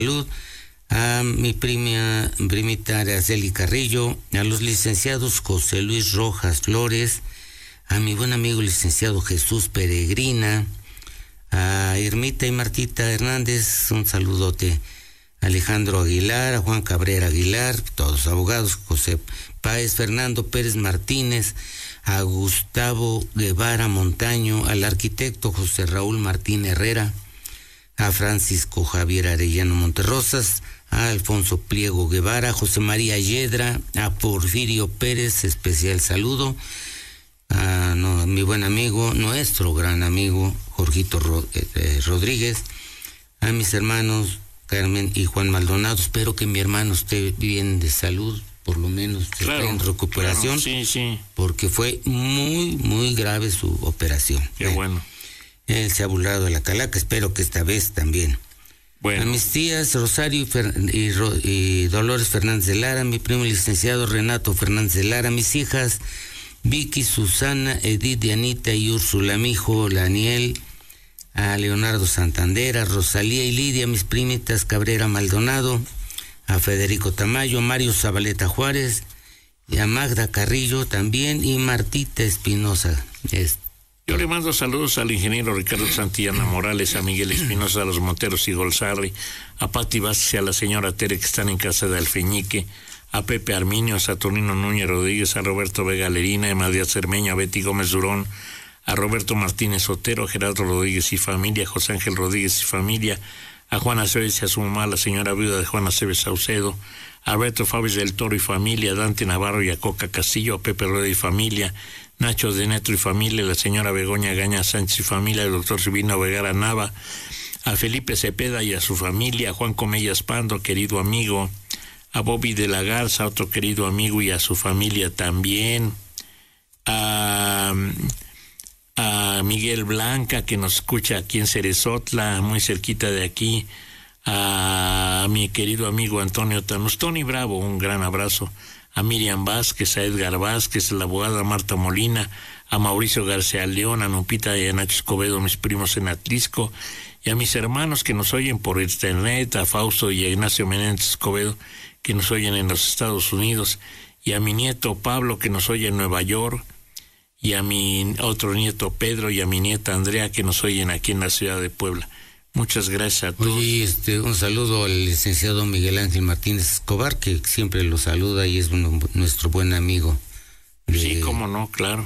Salud, a mi primita Araceli Carrillo, a los licenciados José Luis Rojas Flores, a mi buen amigo licenciado Jesús Peregrina, a Irmita y Martita Hernández, un saludote, Alejandro Aguilar, a Juan Cabrera Aguilar, todos abogados, José Páez, Fernando Pérez Martínez, a Gustavo Guevara Montaño, al arquitecto José Raúl Martín Herrera, a Francisco Javier Arellano Monterrosas, a Alfonso Pliego Guevara, a José María Yedra, a Porfirio Pérez, especial saludo, a mi buen amigo, nuestro gran amigo Jorgito Rodríguez, a mis hermanos Carmen y Juan Maldonado. Espero que mi hermano esté bien de salud, por lo menos esté en recuperación, sí, porque fue muy, muy grave su operación. Qué bueno. Él se ha burlado de la calaca, espero que esta vez también. Bueno. A mis tías Rosario y Dolores Fernández de Lara, mi primo licenciado Renato Fernández de Lara, mis hijas Vicky, Susana, Edith, Dianita y Úrsula, mi hijo Daniel, a Leonardo Santander, a Rosalía y Lidia, mis primitas Cabrera Maldonado, a Federico Tamayo, a Mario Zabaleta Juárez, y a Magda Carrillo también, y Martita Espinosa. Yo le mando saludos al ingeniero Ricardo Santillana Morales, a Miguel Espinosa, a los Monteros y Golzarri, a Pati Vázquez y a la señora Tere, que están en casa de Alfeñique, a Pepe Arminio, a Saturnino Núñez Rodríguez, a Roberto Vega Lerina, a María Cermeño, a Betty Gómez Durón, a Roberto Martínez Otero, a Gerardo Rodríguez y familia, a José Ángel Rodríguez y familia, a Juana Cebes y a su mamá, la señora viuda de Juana Cebes Saucedo, a Alberto Fábrez del Toro y familia, a Dante Navarro y a Coca Castillo, a Pepe Rueda y familia, Nacho de Netro y familia, la señora Begoña Gaña Sánchez y familia, el doctor Silvino Vergara Nava, a Felipe Cepeda y a su familia, a Juan Comellas Pando, querido amigo, a Bobby de la Garza, otro querido amigo y a su familia también, a Miguel Blanca, que nos escucha aquí en Cerezotla, muy cerquita de aquí, a mi querido amigo Antonio Tanús, Tony Bravo, un gran abrazo, a Miriam Vázquez, a Edgar Vázquez, a la abogada Marta Molina, a Mauricio García León, a Nupita y a Nacho Escobedo, mis primos en Atlisco, y a mis hermanos que nos oyen por internet, a Fausto y a Ignacio Menéndez Escobedo, que nos oyen en los Estados Unidos, y a mi nieto Pablo, que nos oye en Nueva York, y a mi otro nieto Pedro y a mi nieta Andrea, que nos oyen aquí en la ciudad de Puebla. Muchas gracias a todos. Oye, un saludo al licenciado Miguel Ángel Martínez Escobar, que siempre lo saluda y es nuestro buen amigo. Sí, cómo no, claro.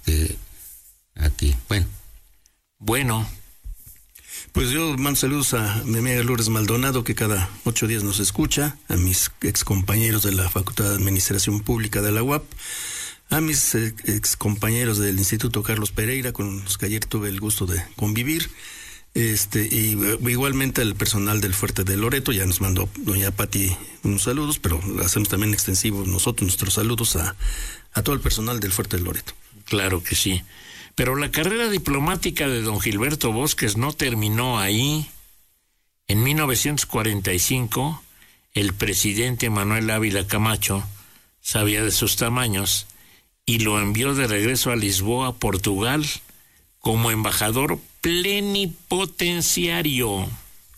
Aquí, Bueno. Pues yo mando saludos a mi amiga Lourdes Maldonado, que cada 8 días nos escucha, a mis excompañeros de la Facultad de Administración Pública de la UAP, a mis excompañeros del Instituto Carlos Pereira, con los que ayer tuve el gusto de convivir, y igualmente al personal del Fuerte de Loreto. Ya nos mandó doña Pati unos saludos, pero hacemos también extensivos nuestros saludos a todo el personal del Fuerte de Loreto. Claro que sí. Pero la carrera diplomática de don Gilberto Bosques no terminó ahí. En 1945, el presidente Manuel Ávila Camacho sabía de sus tamaños y lo envió de regreso a Lisboa, Portugal, como embajador plenipotenciario.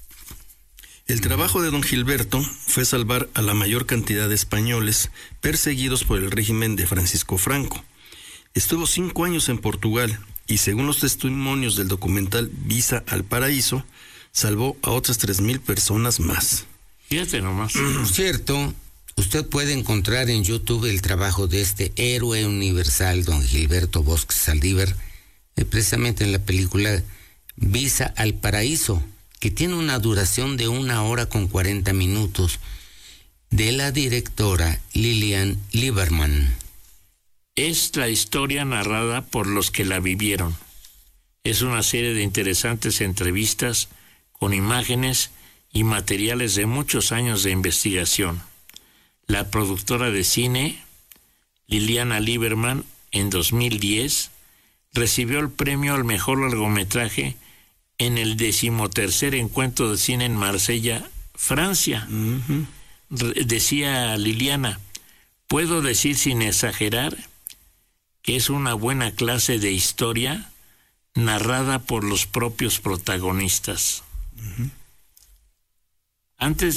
El trabajo de don Gilberto fue salvar a la mayor cantidad de españoles perseguidos por el régimen de Francisco Franco. Estuvo 5 años en Portugal y, según los testimonios del documental Visa al Paraíso, salvó a otras 3,000 personas más. Fíjate nomás. Por cierto, usted puede encontrar en YouTube el trabajo de este héroe universal, don Gilberto Bosques Saldívar, precisamente en la película Visa al Paraíso, que tiene una duración de 1 hora con 40 minutos, de la directora Lilian Lieberman. Es la historia narrada por los que la vivieron. Es una serie de interesantes entrevistas con imágenes y materiales de muchos años de investigación. La productora de cine, Liliana Lieberman, en 2010, recibió el premio al mejor largometraje en el 13º Encuentro de Cine en Marsella, Francia. Decía Liliana, puedo decir sin exagerar que es una buena clase de historia narrada por los propios protagonistas. Antes